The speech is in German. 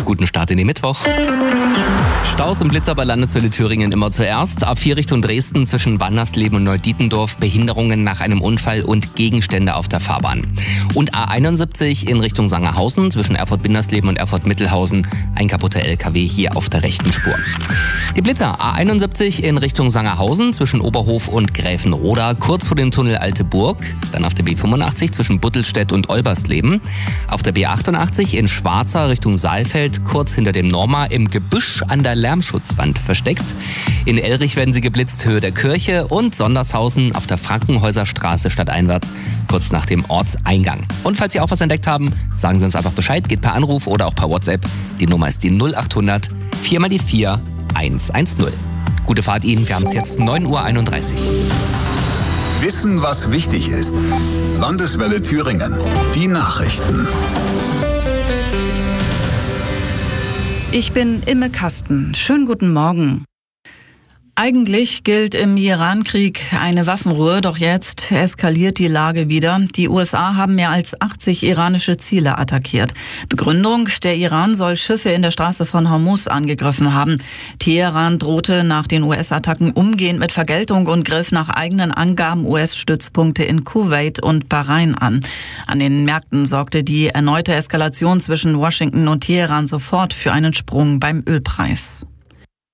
Guten Start in den Mittwoch. Staus und Blitzer bei Landeswelle Thüringen immer zuerst. A4 Richtung Dresden zwischen Wannersleben und Neudietendorf. Behinderungen nach einem Unfall und Gegenstände auf der Fahrbahn. Und A71 in Richtung Sangerhausen zwischen Erfurt-Bindersleben und Erfurt-Mittelhausen. Ein kaputter LKW hier auf der rechten Spur. Die Blitzer A71 in Richtung Sangerhausen zwischen Oberhof und Gräfenroda. Kurz vor dem Tunnel Alte Burg. Dann auf der B85 zwischen Buttelstedt und Olbersleben. Auf der B88 in Schwarza Richtung Saalfeld. Kurz hinter dem Norma im Gebüsch an der Lärmschutzwand versteckt. In Elrich werden sie geblitzt, Höhe der Kirche, und Sondershausen auf der Frankenhäuserstraße stadteinwärts, kurz nach dem Ortseingang. Und falls Sie auch was entdeckt haben, sagen Sie uns einfach Bescheid, geht per Anruf oder auch per WhatsApp. Die Nummer ist die 0800 4 mal die 4 110. Gute Fahrt Ihnen, wir haben es jetzt 9:31 Uhr. Wissen, was wichtig ist. Landeswelle Thüringen. Die Nachrichten. Ich bin Imme Kasten. Schönen guten Morgen. Eigentlich gilt im Iran-Krieg eine Waffenruhe, doch jetzt eskaliert die Lage wieder. Die USA haben mehr als 80 iranische Ziele attackiert. Begründung: der Iran soll Schiffe in der Straße von Hormuz angegriffen haben. Teheran drohte nach den US-Attacken umgehend mit Vergeltung und griff nach eigenen Angaben US-Stützpunkte in Kuwait und Bahrain an. An den Märkten sorgte die erneute Eskalation zwischen Washington und Teheran sofort für einen Sprung beim Ölpreis.